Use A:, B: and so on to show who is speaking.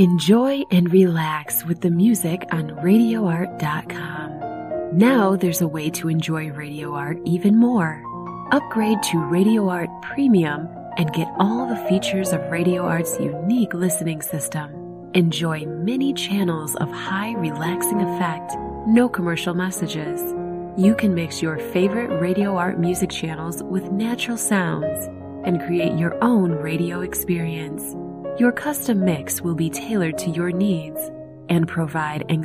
A: Enjoy and relax with the music on RadioArt.com. Now there's a way to enjoy Radio Art even more. Upgrade to Radio Art Premium and get all the features of Radio Art's unique listening system. Enjoy many channels of high relaxing effect, no commercial messages. You can mix your favorite Radio Art music channels with natural sounds and create your own radio experience. Your custom mix will be tailored to your needs and provide